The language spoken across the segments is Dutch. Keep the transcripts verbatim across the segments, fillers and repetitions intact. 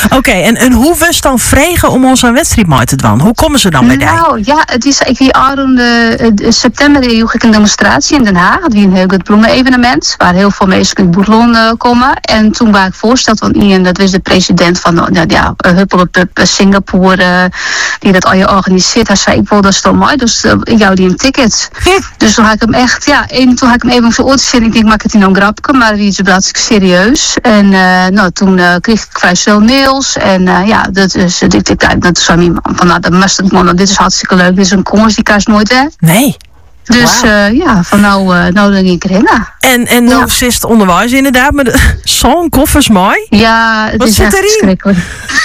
Oké, okay, en, en hoe was dan vregen om ons een wedstrijd mee te doen? Hoe komen ze dan bij die? Nou, ja, het is ik die aanronde uh, september joeg ik een demonstratie in Den Haag. Het was een heel goed bloemen-evenement, waar heel veel mensen uit Boetlon uh, komen. En toen was ik voorgesteld van Ian, dat was de president van uh, ja, Huppelepup uh, Singapore, uh, die dat al je organiseert. Hij zei, ik wil dat zo mooi, dus uh, ik jou die een ticket. Dus toen had ik hem echt, ja, en toen had ik hem even zo oor te vinden. Ik denk, maak het in een grapje, maar wie is het serieus? En uh, nou, toen uh, kreeg ik vrij snel mails. En uh, ja, dat is, ik denk, dat is van, nou, dat must het man, dit is hartstikke leuk. Dit is een koers, die kaas nooit weg. Nee. Dus wow. uh, ja, van nou, uh, nou dan ik erin. En, en nou ja. Is het onderwijs inderdaad, maar zo'n koffers mooi. Ja, het Wat is zit echt erin? Verschrikkelijk.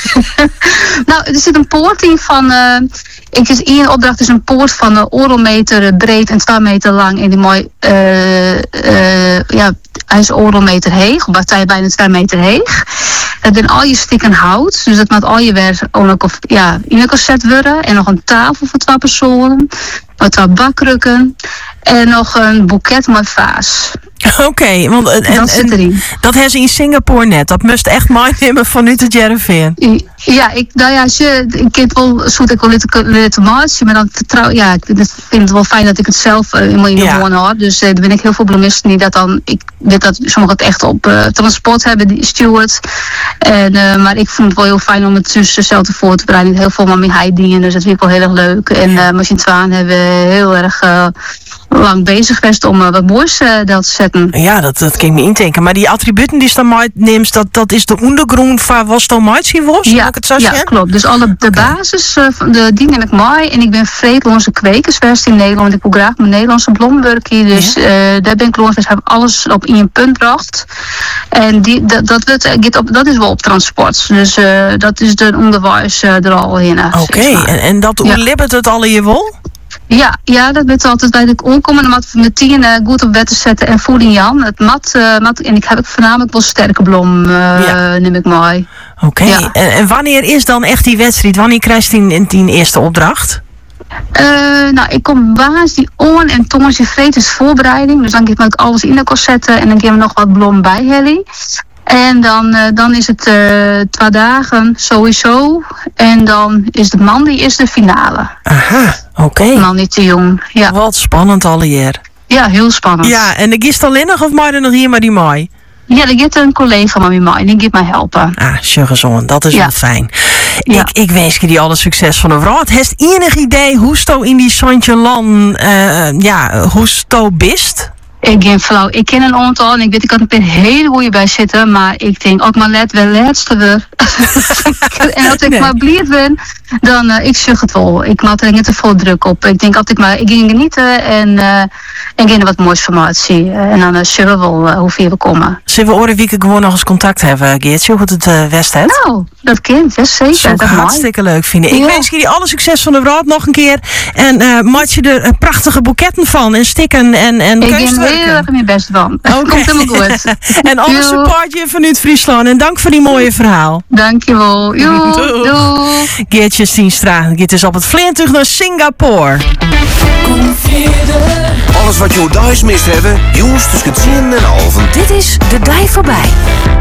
Nou, er zit een poort in van... Uh, ik is één opdracht is een poort van een oorlogmeter breed en twee meter lang. En die mooi, uh, uh, ja, hij is oorlogmeter heeg, of hij bijna twee meter heeg. Dat zijn al je stikken hout, dus dat maakt al je werk ook ja, in elkaar gezet worden. En nog een tafel voor twee personen, wat twee bakkrukken en nog een boeket met vaas. Oké, okay, want en, dat zit erin. En, dat hebben ze in Singapore net. Dat moest echt meenemen vanuit het Jereveen. Ja, ik, nou ja, je, ik heb wel zoet ik wel litten maatje, maar dan vertrouw, ja, ik vind het wel fijn dat ik het zelf uh, in de woon hoor. Dus uh, er ben ik heel veel bloemisten die dat dan, ik weet dat sommigen het echt op uh, transport hebben, die steward. En, uh, maar ik vond het wel heel fijn om het dus zelf te voor te bereiden. Heel veel met mijn dienen, dus dat vind ik wel heel erg leuk. En uh, Machine Twaan hebben heel erg uh, lang bezig geweest om uh, wat moois uh, dat te zetten. Ja, dat, dat kan ik me indenken. Maar die attributen die je dan neemt, dat, dat is de ondergrond van was dan maatje was? Ja, ja, klopt. Dus alle de okay. basis, uh, de, die neem ik mooi. En ik ben vreedloze kwekersvest in Nederland. Ik wil graag mijn Nederlandse blomburkie. Dus ja. uh, daar ben ik loos. Dus heb ik alles op in een punt gebracht. En die, dat, dat, dat, op, dat is wel op transport. Dus uh, dat is de onderwijs uh, er al in. Oké, okay. en, en dat hoe ja. libbert het al in je wol? Ja, ja, dat weet altijd bij de omkomen. Dan moet met tien uh, goed op bed te zetten en voeding Jan. Het mat, uh, mat, en ik heb ik voornamelijk wel sterke blom, uh, ja. neem ik mooi. Oké, okay. ja. en, en wanneer is dan echt die wedstrijd? Wanneer krijg je die, die eerste opdracht? Uh, nou, ik kom baas die on en Thomas je vreet is voorbereiding. Dus dan geef ik alles in de corsetten en dan geef ik nog wat blom bij Helly. En dan, uh, dan is het uh, twee dagen sowieso. En dan is de man die is de finale. Aha, oké. Okay. Man niet te jong, ja. Wat spannend alweer. Ja, heel spannend. Ja, en de gist alleen nog of maar er nog hier maar die mooi? Ja, er gaat een collega van mij en die gaat mij helpen. Ah, sugarzon, dat is ja. wel fijn. Ja. Ik, ik wens je die alle succes van de raad. Heeft enig idee hoe sto in die Santje-Lan, uh, ja, hoe sto bist? Ik ben flauw. Ik ken een aantal en ik weet ik kan er een hele goeie bij zitten, maar ik denk ook maar let wel laatste weer. En als ik nee. maar blierd ben, dan uh, ik zeg het wel. Ik maak er niet te veel druk op. Ik denk altijd maar, ik ging genieten en uh, en ging er wat moois formatie. Uh, en dan uh, zullen we wel uh, hoe ver we komen. Zullen we oren wie ik gewoon nog eens contact hebben, Geert? Zo goed het uh, West hebt? Nou, dat kind, best zeker. Zou ik dat hartstikke mooi. Leuk vinden. Ik ja. wens jullie alle succes van de raad nog een keer. En uh, maak je er uh, prachtige boeketten van en stikken en, en kunstwerken. Ik ben heel erg mijn best van. Okay. Komt helemaal goed. En alle support je vanuit Friesland. En dank voor die mooie verhaal. Dankjewel. Jo, doei. doei. Geertje Stienstra. Geert is op het vliegtuig naar Singapore. Alles wat je thuis mist hebben, jongens tussen het zien en alven. Dit is De Dij Voorbij.